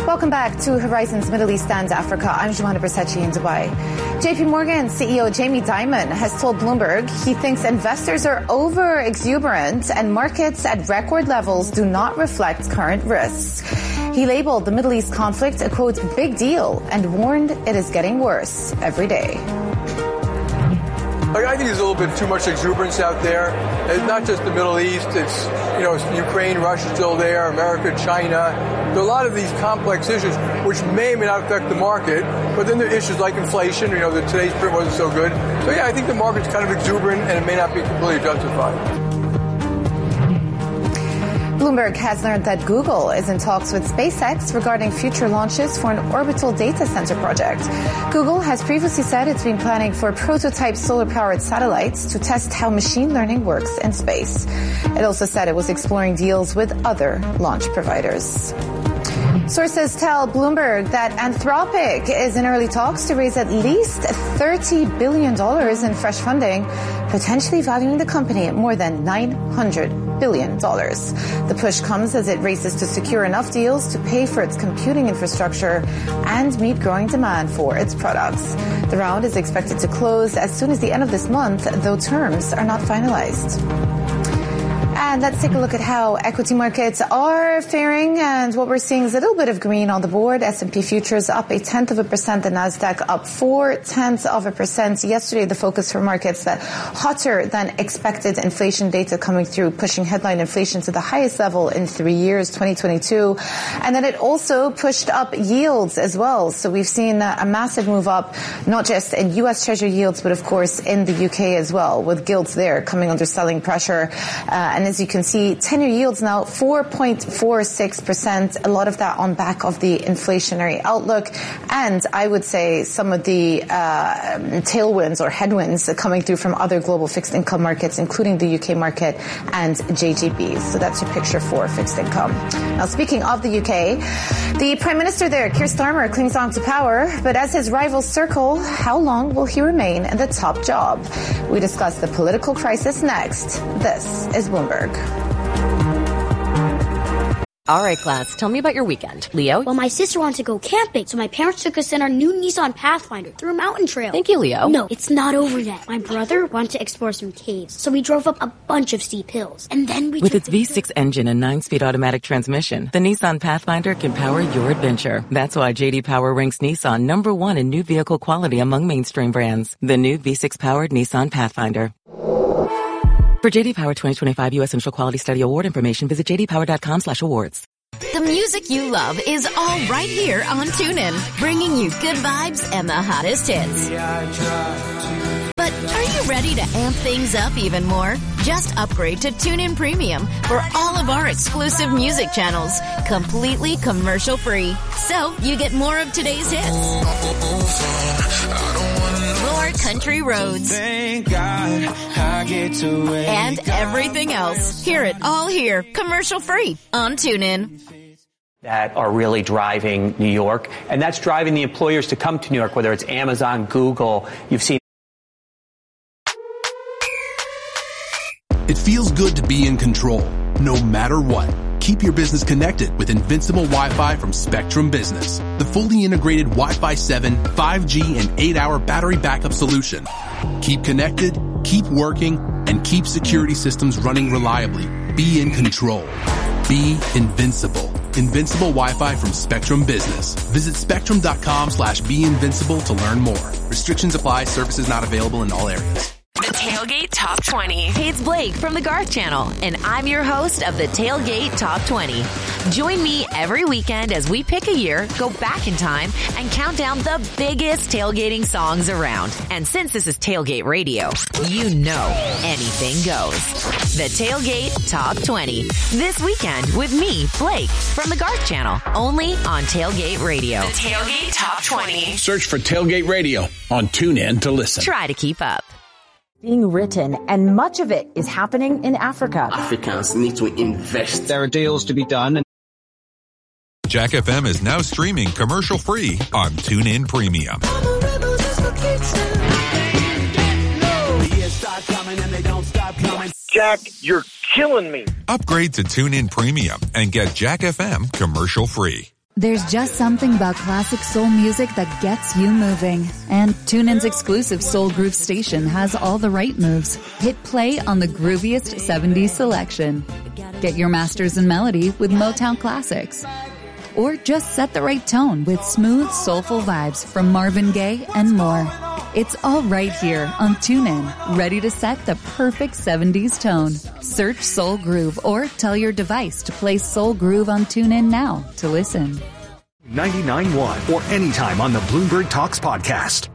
Welcome back to Horizons Middle East and Africa. I'm Joanna Bersetchi in Dubai. JP Morgan CEO Jamie Dimon has told Bloomberg he thinks investors are over-exuberant and markets at record levels do not reflect current risks. He labeled the Middle East conflict a, quote, big deal and warned it is getting worse every day. I think there's a little bit too much exuberance out there. It's not just the Middle East. It's, Ukraine, Russia still there, America, China. There are a lot of these complex issues which may or may not affect the market. But then there are issues like inflation. That today's print wasn't so good. So, I think the market's kind of exuberant and it may not be completely justified. Bloomberg has learned that Google is in talks with SpaceX regarding future launches for an orbital data center project. Google has previously said it's been planning for prototype solar-powered satellites to test how machine learning works in space. It also said it was exploring deals with other launch providers. Sources tell Bloomberg that Anthropic is in early talks to raise at least $30 billion in fresh funding, potentially valuing the company at more than $900 billion. The push comes as it races to secure enough deals to pay for its computing infrastructure and meet growing demand for its products. The round is expected to close as soon as the end of this month, though terms are not finalized. And let's take a look at how equity markets are faring. And what we're seeing is a little bit of green on the board. S&P futures up 0.1%. The Nasdaq up 0.4%. Yesterday, the focus for markets that hotter than expected inflation data coming through, pushing headline inflation to the highest level in 3 years, 2022. And then it also pushed up yields as well. So we've seen a massive move up, not just in U.S. Treasury yields, but of course in the UK as well, with gilts there coming under selling pressure. And as you can see, 10-year yields now 4.46%. A lot of that on back of the inflationary outlook. And I would say some of the tailwinds or headwinds coming through from other global fixed income markets, including the UK market and JGBs. So that's your picture for fixed income. Now, speaking of the UK, the Prime Minister there, Keir Starmer, clings on to power. But as his rivals circle, how long will he remain in the top job? We discuss the political crisis next. This is Bloomberg. All right, class, tell me about your weekend. Leo? Well, my sister wanted to go camping, so my parents took us in our new Nissan Pathfinder through a mountain trail. Thank you, Leo. No, it's not over yet. My brother wanted to explore some caves, so we drove up a bunch of steep hills. And then we With its V6 engine and 9-speed automatic transmission, the Nissan Pathfinder can power your adventure. That's why J.D. Power ranks Nissan #1 in new vehicle quality among mainstream brands. The new V6-powered Nissan Pathfinder. For J.D. Power 2025 U.S. Central Quality Study Award information, visit jdpower.com/awards. The music you love is all right here on TuneIn, bringing you good vibes and the hottest hits. But are you ready to amp things up even more? Just upgrade to TuneIn Premium for all of our exclusive music channels, completely commercial-free. So you get more of today's hits. More country roads. Thank God I get to wake and everything else. Hear it all here, commercial-free on TuneIn. That are really driving New York, and that's driving the employers to come to New York, whether it's Amazon, Google. You've seen. It feels good to be in control, no matter what. Keep your business connected with Invincible Wi-Fi from Spectrum Business, the fully integrated Wi-Fi 7, 5G, and 8-hour battery backup solution. Keep connected, keep working, and keep security systems running reliably. Be in control. Be invincible. Invincible Wi-Fi from Spectrum Business. Visit spectrum.com/beinvincible to learn more. Restrictions apply. Services not available in all areas. The Tailgate Top 20. Hey, it's Blake from the Garth Channel, and I'm your host of the Tailgate Top 20. Join me every weekend as we pick a year, go back in time, and count down the biggest tailgating songs around. And since this is Tailgate Radio, you know anything goes. The Tailgate Top 20. This weekend with me, Blake, from the Garth Channel, only on Tailgate Radio. The Tailgate Top 20. Search for Tailgate Radio on TuneIn to listen. Try to keep up. Being written, and much of it is happening in Africa. Africans need to invest. There are deals to be done. Jack FM is now streaming commercial-free on TuneIn Premium. Jack, you're killing me. Upgrade to TuneIn Premium and get Jack FM commercial-free. There's just something about classic soul music that gets you moving. And TuneIn's exclusive Soul Groove station has all the right moves. Hit play on the grooviest 70s selection. Get your masters in melody with Motown Classics. Or just set the right tone with smooth, soulful vibes from Marvin Gaye and more. It's all right here on TuneIn, ready to set the perfect 70s tone. Search Soul Groove or tell your device to play Soul Groove on TuneIn now to listen. 99.1 or anytime on the Bloomberg Talks podcast.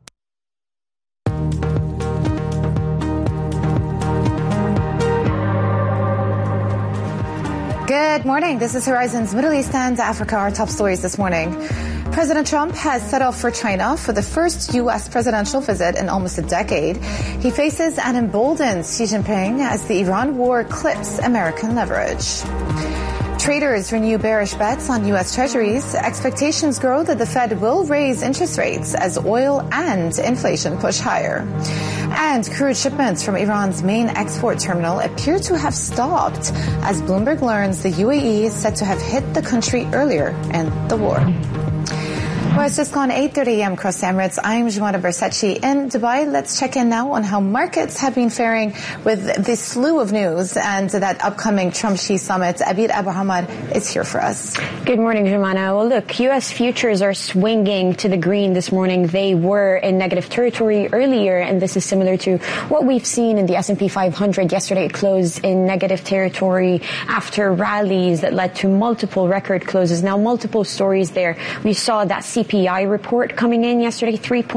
Good morning. This is Horizon's Middle East and Africa, our top stories this morning. President Trump has set off for China for the first U.S. presidential visit in almost a decade. He faces and emboldens Xi Jinping as the Iran war clips American leverage. Traders renew bearish bets on U.S. Treasuries. Expectations grow that the Fed will raise interest rates as oil and inflation push higher. And crude shipments from Iran's main export terminal appear to have stopped as Bloomberg learns the UAE is said to have hit the country earlier in the war. Well, it's just gone 8:30 a.m. across the Emirates. I'm Jumana Barsachi in Dubai. Let's check in now on how markets have been faring with this slew of news and that upcoming Trump-Xi summit. Abir Abu Hamad is here for us. Good morning, Jumana. Well, look, U.S. futures are swinging to the green this morning. They were in negative territory earlier, and this is similar to what we've seen in the S&P 500. Yesterday, it closed in negative territory after rallies that led to multiple record closes. Now, multiple stories there. We saw that CPI report coming in yesterday,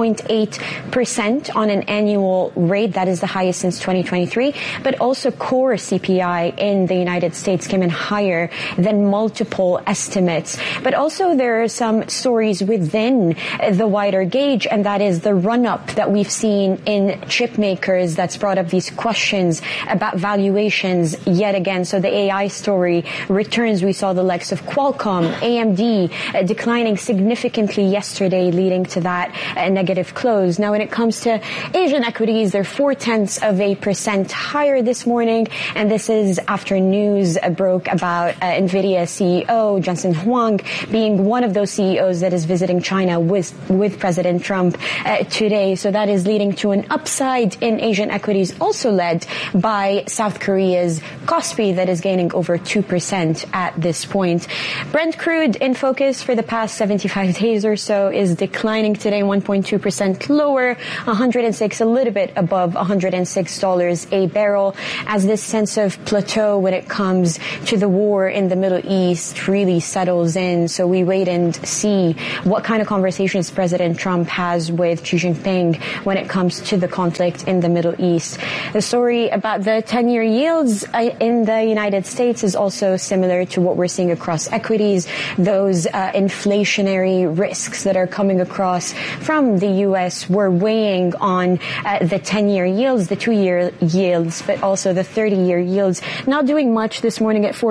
3.8% on an annual rate. That is the highest since 2023. But also core CPI in the United States came in higher than multiple estimates. But also there are some stories within the wider gauge, and that is the run-up that we've seen in chip makers that's brought up these questions about valuations yet again. So the AI story returns. We saw the likes of Qualcomm, AMD declining significantly yesterday, leading to that negative close. Now, when it comes to Asian equities, they're 0.4% higher this morning, and this is after news broke about NVIDIA CEO Jensen Huang being one of those CEOs that is visiting China with President Trump today. So that is leading to an upside in Asian equities, also led by South Korea's Kospi that is gaining over 2% at this point. Brent crude in focus for the past 75 days or so is declining today, 1.2% lower, 106, a little bit above $106 a barrel, as this sense of plateau when it comes to the war in the Middle East really settles in. So we wait and see what kind of conversations President Trump has with Xi Jinping when it comes to the conflict in the Middle East. The story about the 10-year yields in the United States is also similar to what we're seeing across equities, those inflationary risks that are coming across from the U.S. were weighing on the 10-year yields, the 2-year yields, but also the 30-year yields. Not doing much this morning at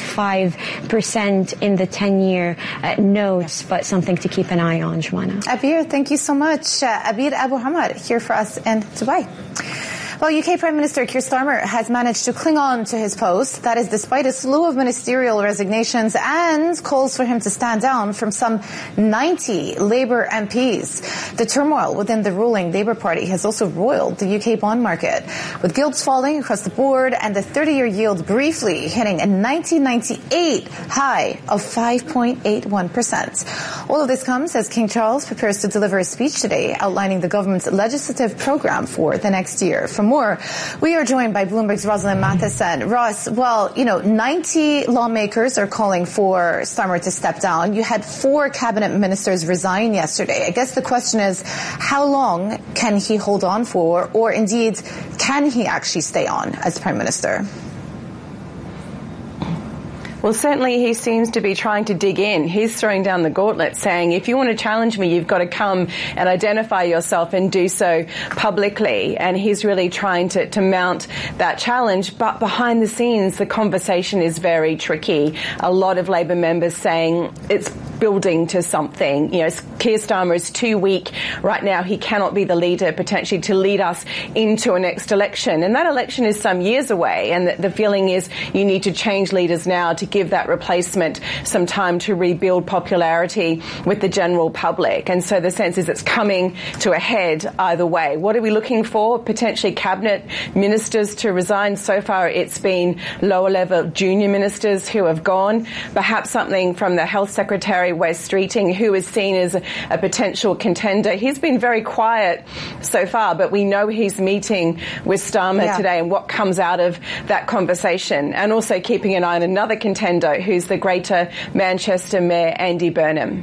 4.5% in the 10-year notes, but something to keep an eye on, Jumana. Abir, thank you so much. Abir Abu Hamad here for us in Dubai. Well, UK Prime Minister Keir Starmer has managed to cling on to his post. That is despite a slew of ministerial resignations and calls for him to stand down from some 90 Labour MPs. The turmoil within the ruling Labour Party has also roiled the UK bond market, with gilts falling across the board and the 30-year yield briefly hitting a 1998 high of 5.81%. All of this comes as King Charles prepares to deliver a speech today outlining the government's legislative program for the next year. For more, we are joined by Bloomberg's Rosalind Matheson. Ross, well, 90 lawmakers are calling for Starmer to step down. You had 4 cabinet ministers resign yesterday. I guess the question is, how long can he hold on for, or indeed, can he actually stay on as Prime Minister? Well, certainly he seems to be trying to dig in. He's throwing down the gauntlet, saying, if you want to challenge me, you've got to come and identify yourself and do so publicly. And he's really trying to mount that challenge. But behind the scenes, the conversation is very tricky. A lot of Labor members saying it's building to something. You know, Keir Starmer is too weak right now. He cannot be the leader potentially to lead us into a next election. And that election is some years away. And the feeling is you need to change leaders now to give that replacement some time to rebuild popularity with the general public. And so the sense is it's coming to a head either way. What are we looking for? Potentially cabinet ministers to resign. So far it's been lower level junior ministers who have gone. Perhaps something from the Health Secretary, Wes Streeting, who is seen as a potential contender. He's been very quiet so far, but we know he's meeting with Starmer today and what comes out of that conversation. And also keeping an eye on another contender who's the Greater Manchester Mayor, Andy Burnham.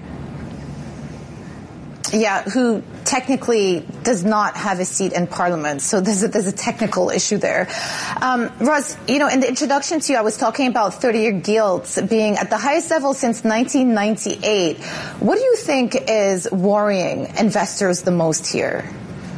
Yeah, who technically does not have a seat in Parliament. So there's a technical issue there. Roz, you know, in the introduction to you, I was talking about 30-year gilts being at the highest level since 1998. What do you think is worrying investors the most here?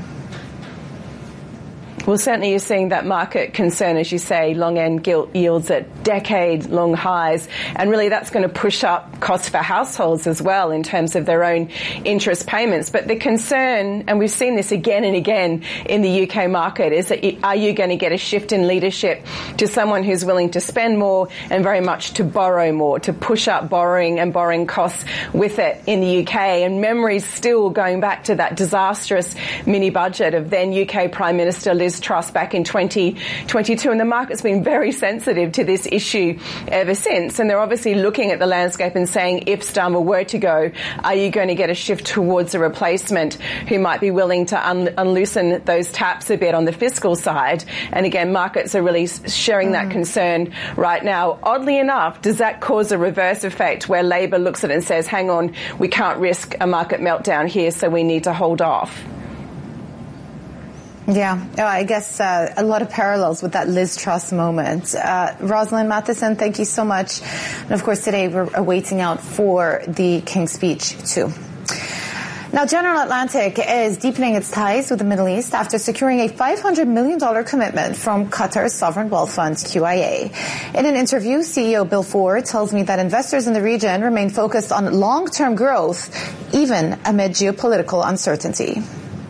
Well, certainly you're seeing that market concern, as you say, long-end gilt yields at decade-long highs. And really that's going to push up costs for households as well in terms of their own interest payments. But the concern, and we've seen this again and again in the UK market, is that are you going to get a shift in leadership to someone who's willing to spend more and very much to borrow more, to push up borrowing and borrowing costs with it in the UK? And memories still going back to that disastrous mini-budget of then UK Prime Minister Liz Truss back in 2022, and the market's been very sensitive to this issue ever since. And they're obviously looking at the landscape and saying, if Starmer were to go, are you going to get a shift towards a replacement who might be willing to unloosen those taps a bit on the fiscal side? And again, markets are really sharing that concern right now. Oddly enough, does that cause a reverse effect where Labor looks at it and says, hang on, we can't risk a market meltdown here, so we need to hold off? Yeah, I guess a lot of parallels with that Liz Truss moment. Rosalind Matheson, thank you so much. And of course, today we're waiting out for the King's Speech too. Now, General Atlantic is deepening its ties with the Middle East after securing a $500 million commitment from Qatar's sovereign wealth fund, QIA. In an interview, CEO Bill Ford tells me that investors in the region remain focused on long-term growth, even amid geopolitical uncertainty.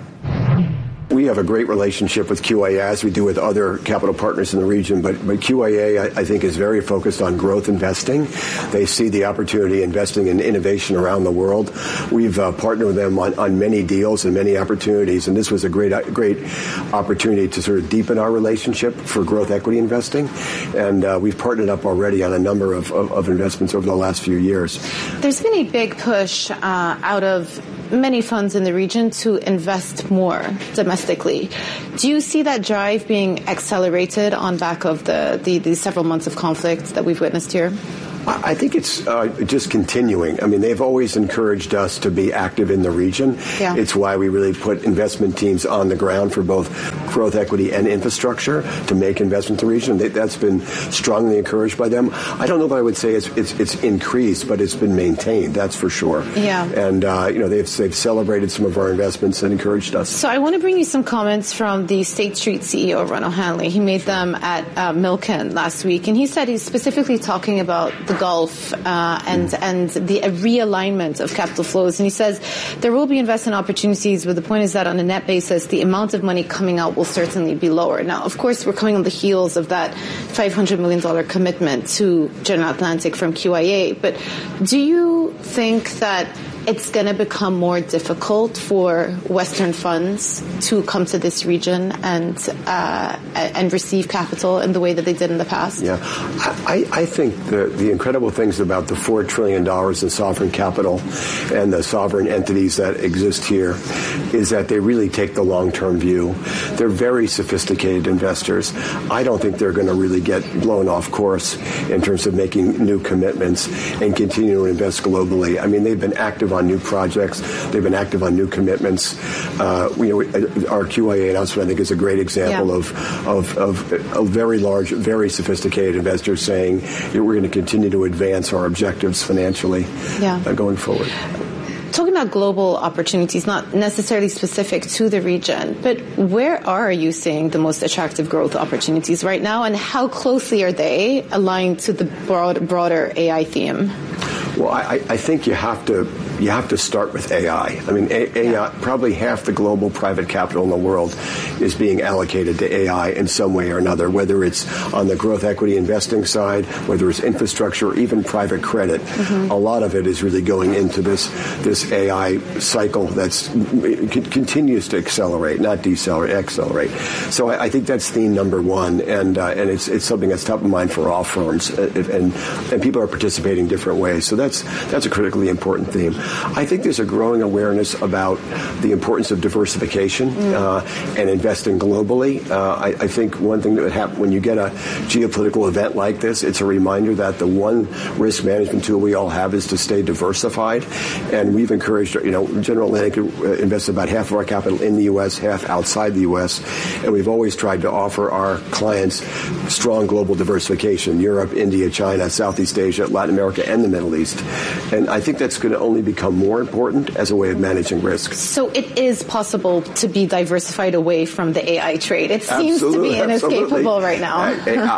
We have a great relationship with QIA, as we do with other capital partners in the region, but QIA, I think, is very focused on growth investing. They see the opportunity investing in innovation around the world. We've partnered with them on many deals and many opportunities, and this was a great opportunity to sort of deepen our relationship for growth equity investing. And we've partnered up already on a number of investments over the last few years. There's been a big push out of many funds in the region to invest more domestically. Do you see that drive being accelerated on back of the several months of conflict that we've witnessed here? I think it's just continuing. I mean, they've always encouraged us to be active in the region. Yeah. It's why we really put investment teams on the ground for both growth equity and infrastructure to make investment in the region. That's been strongly encouraged by them. I don't know that I would say it's increased, but it's been maintained. That's for sure. Yeah. And they've celebrated some of our investments and encouraged us. So I want to bring you some comments from the State Street CEO, Ron O'Hanley. He made them at Milken last week, and he said he's specifically talking about the Gulf and the realignment of capital flows. And he says there will be investment opportunities, but the point is that on a net basis, the amount of money coming out will certainly be lower. Now, of course, we're coming on the heels of that $500 million commitment to General Atlantic from QIA. But do you think that it's going to become more difficult for Western funds to come to this region and receive capital in the way that they did in the past? Yeah, I think the incredible things about the $4 trillion in sovereign capital and the sovereign entities that exist here is that they really take the long-term view. They're very sophisticated investors. I don't think they're going to really get blown off course in terms of making new commitments and continue to invest globally. I mean, they've been active on new projects. They've been active on new commitments. Our QIA announcement, I think, is a great example of a very large, very sophisticated investors saying we're going to continue to advance our objectives financially going forward. Talking about global opportunities, not necessarily specific to the region, but where are you seeing the most attractive growth opportunities right now, and how closely are they aligned to the broader AI theme? Well, I think you have to start with AI. I mean, AI, probably half the global private capital in the world is being allocated to AI in some way or another, whether it's on the growth equity investing side, whether it's infrastructure, or even private credit. A lot of it is really going into this AI cycle that's continues to accelerate, not decelerate, accelerate. So I think that's theme number one, and it's something that's top of mind for all firms, and people are participating in different ways. So that's a critically important theme. I think there's a growing awareness about the importance of diversification and investing globally. I think one thing that would happen when you get a geopolitical event like this, it's a reminder that the one risk management tool we all have is to stay diversified. And we've encouraged, General Atlantic invests about half of our capital in the U.S., half outside the U.S., and we've always tried to offer our clients strong global diversification: Europe, India, China, Southeast Asia, Latin America, and the Middle East. And I think that's going to only become more important as a way of managing risk. So it is possible to be diversified away from the AI trade. It seems to be inescapable right now.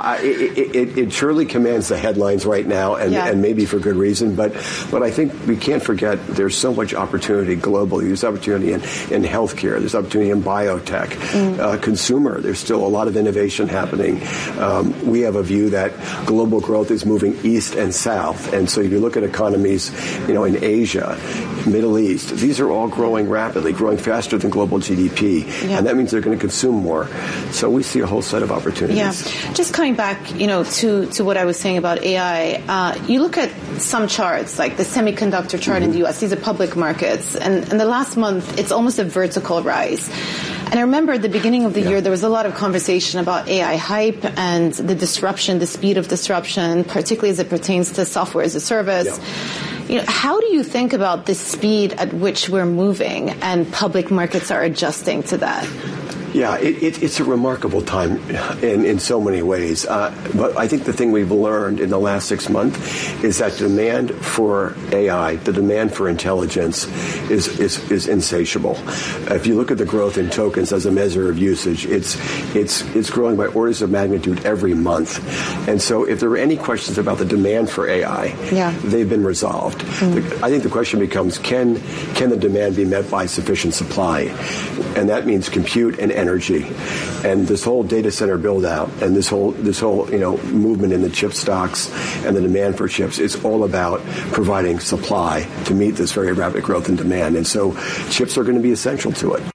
It surely commands the headlines right now, and maybe for good reason. But I think we can't forget there's so much opportunity globally. There's opportunity in healthcare. There's opportunity in biotech, consumer. There's still a lot of innovation happening. We have a view that global growth is moving east and south. And so if you look at economies, in Asia, Middle East, these are all growing rapidly, growing faster than global GDP. And that means they're going to consume more. So we see a whole set of opportunities. Yeah. Just coming back, to what I was saying about AI, you look at some charts, like the semiconductor chart in the U.S., these are public markets. And in the last month, it's almost a vertical rise. And I remember at the beginning of the year, there was a lot of conversation about AI hype and the disruption, the speed of disruption, particularly as it pertains to software as a service. How do you think about the speed at which we're moving and public markets are adjusting to that? Yeah, it's a remarkable time in so many ways. But I think the thing we've learned in the last 6 months is that demand for AI, the demand for intelligence, is insatiable. If you look at the growth in tokens as a measure of usage, it's growing by orders of magnitude every month. And so if there are any questions about the demand for AI, they've been resolved. I think the question becomes, can the demand be met by sufficient supply? And that means compute and energy. And this whole data center build out and this whole movement in the chip stocks and the demand for chips is all about providing supply to meet this very rapid growth in demand. And so chips are going to be essential to it.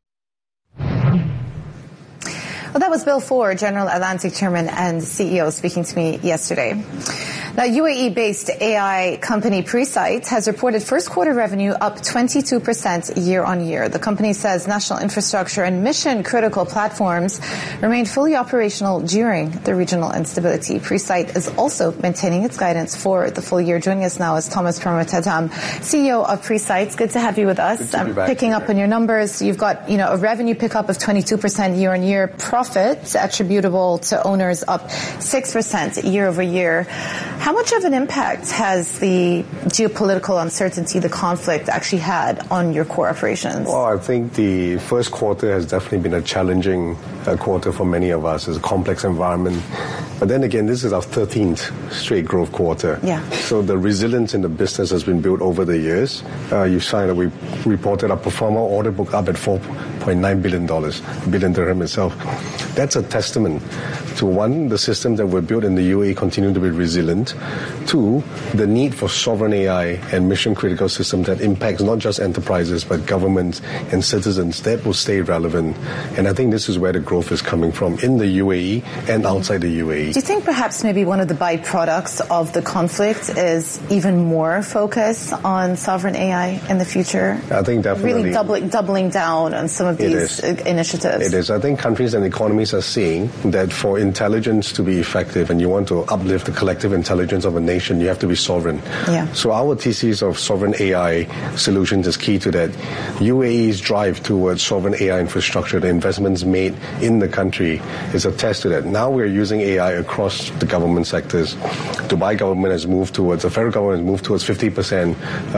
Well, that was Bill Ford, General Atlantic Chairman and CEO, speaking to me yesterday. Now, UAE-based AI company Presight has reported first quarter revenue up 22% year on year. The company says national infrastructure and mission-critical platforms remained fully operational during the regional instability. Presight is also maintaining its guidance for the full year. Joining us now is Thomas Parmatatam, CEO of Presight. It's good to have you with us. I'm picking up on your numbers. You've got, a revenue pickup of 22% year on year. Profit attributable to owners up 6% year over year. How much of an impact has the geopolitical uncertainty, the conflict, actually had on your core operations? Well, I think the first quarter has definitely been a challenging quarter for many of us. It's a complex environment. But then again, this is our 13th straight growth quarter. So the resilience in the business has been built over the years. You saw that we reported our performer order book up at $4.9 billion dirham itself. That's a testament to, one, the systems that were built in the UAE continue to be resilient. Two, the need for sovereign AI and mission-critical systems that impacts not just enterprises but governments and citizens, that will stay relevant. And I think this is where the growth is coming from in the UAE and outside the UAE. Do you think perhaps maybe one of the byproducts of the conflict is even more focus on sovereign AI in the future? I think definitely. Really doubling down on some of these initiatives. It is. I think countries and economies are seeing that for intelligence to be effective and you want to uplift the collective intelligence of a nation, you have to be sovereign. So our thesis of sovereign AI solutions is key to that. UAE's drive towards sovereign AI infrastructure, the investments made in the country is a test to that. Now we're using AI across the government sectors. Dubai government has moved towards, the federal government has moved towards 50%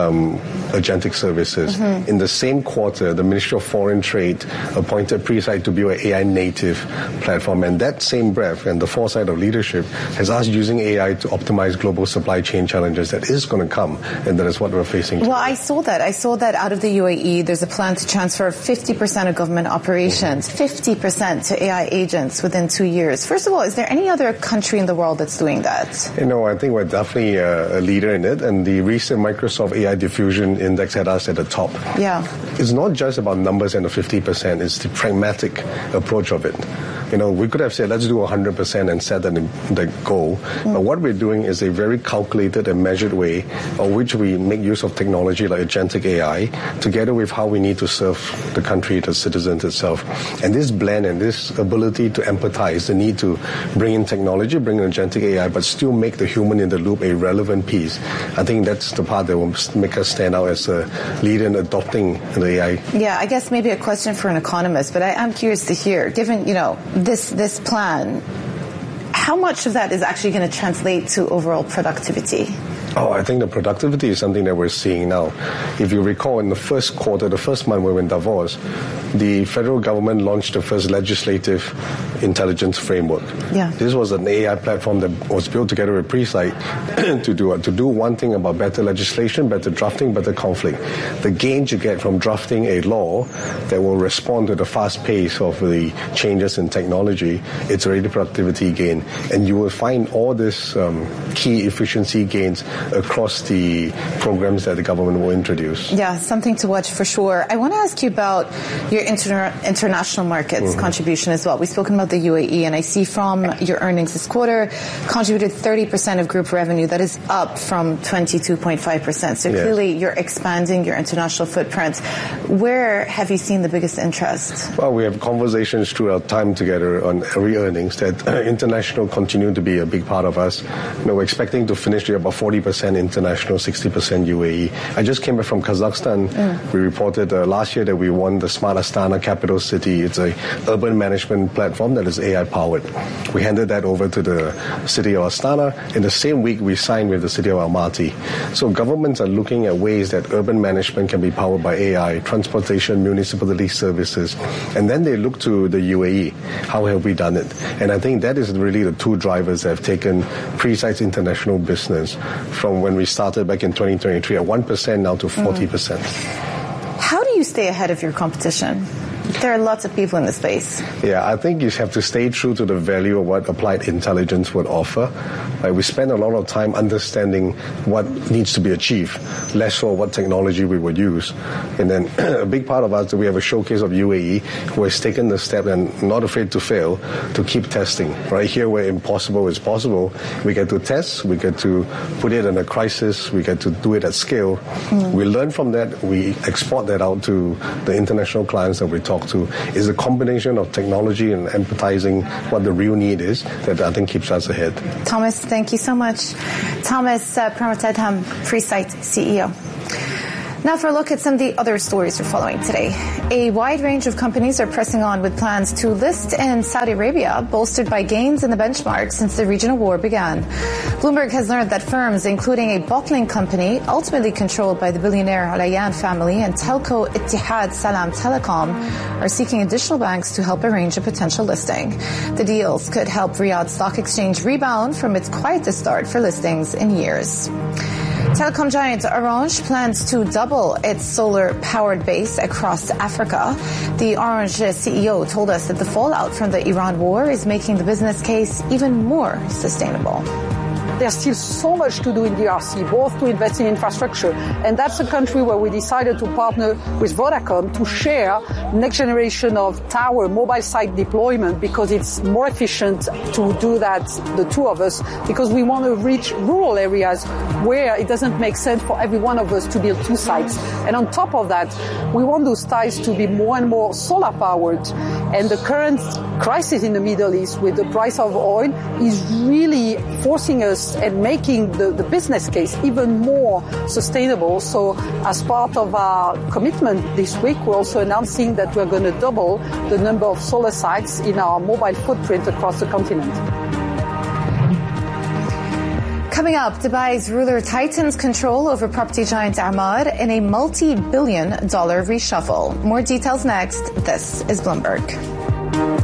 agentic services. Mm-hmm. In the same quarter, the Ministry of Foreign Trade appointed Presight to be an AI native platform. And that same breath and the foresight of leadership has us using AI to optimize global supply chain challenges that is going to come, and that is what we're facing today. Well, I saw that out of the UAE, there's a plan to transfer 50% of government operations, 50% to AI agents within 2 years. First of all, is there any other country in the world that's doing that? I think we're definitely a leader in it, and the recent Microsoft AI Diffusion Index had us at the top. Yeah. It's not just about numbers and the 50%, it's the pragmatic approach of it. We could have said, let's do 100% and set the goal. But what we're doing is a very calculated and measured way of which we make use of technology like agentic AI, together with how we need to serve the country, the citizens itself. And this blend and this ability to empathize, the need to bring in technology, bring in agentic AI, but still make the human in the loop a relevant piece. I think that's the part that will make us stand out as a leader in adopting the AI. Yeah, I guess maybe a question for an economist, but I'm curious to hear, given, this plan, how much of that is actually going to translate to overall productivity? I think the productivity is something that we're seeing now. If you recall, in the first quarter, the first month we were in Davos, the federal government launched the first legislative intelligence framework. Yeah. This was an AI platform that was built together with Presight to do one thing about better legislation, better drafting, better conflict. The gains you get from drafting a law that will respond to the fast pace of the changes in technology, it's already productivity gain. And you will find all these key efficiency gains across the programs that the government will introduce. Yeah, something to watch for sure. I want to ask you about your international markets contribution as well. We've spoken about the UAE, and I see from your earnings this quarter contributed 30% of group revenue. That is up from 22.5%. So clearly you're expanding your international footprint. Where have you seen the biggest interest? Well, we have conversations through our time together on every earnings that international continue to be a big part of us. We're expecting to finish the year about 40% international, 60% UAE. I just came back from Kazakhstan. We reported last year that we won the Smart Astana capital city. It's a urban management platform that is AI powered. We handed that over to the city of Astana. In the same week, we signed with the city of Almaty. So governments are looking at ways that urban management can be powered by AI, transportation, municipality services, and then they look to the UAE. How have we done it? And I think that is really the two drivers that have taken Presight's international business from when we started back in 2023 at 1% now to 40%. How do you stay ahead of your competition? There are lots of people in the space. Yeah, I think you have to stay true to the value of what applied intelligence would offer. We spend a lot of time understanding what needs to be achieved, less so what technology we would use. And then a big part of us, we have a showcase of UAE who has taken the step and not afraid to fail to keep testing. Right here where impossible is possible, we get to test, we get to put it in a crisis, we get to do it at scale. We learn from that, we export that out to the international clients that we talk to. Is a combination of technology and empathizing what the real need is that I think keeps us ahead. Thomas, thank you so much. Thomas Pramatadham, Presight CEO. Now for a look at some of the other stories we're following today. A wide range of companies are pressing on with plans to list in Saudi Arabia, bolstered by gains in the benchmark since the regional war began. Bloomberg has learned that firms, including a bottling company ultimately controlled by the billionaire Al-Ayyan family and telco Ittihad Salam Telecom, are seeking additional banks to help arrange a potential listing. The deals could help Riyadh Stock Exchange rebound from its quietest start for listings in years. Telecom giant Orange plans to double its solar-powered base across Africa. The Orange CEO told us that the fallout from the Iran war is making the business case even more sustainable. There's still so much to do in DRC, both to invest in infrastructure, and that's a country where we decided to partner with Vodacom to share next generation of tower mobile site deployment, because it's more efficient to do that, the two of us, because we want to reach rural areas where it doesn't make sense for every one of us to build two sites. And on top of that, we want those sites to be more and more solar powered. And the current crisis in the Middle East with the price of oil is really forcing us cost and making the business case even more sustainable. So as part of our commitment this week, we're also announcing that we're going to double the number of solar sites in our mobile footprint across the continent. Coming up, Dubai's ruler tightens control over property giant Emaar in a multi-billion-dollar reshuffle. More details next. This is Bloomberg.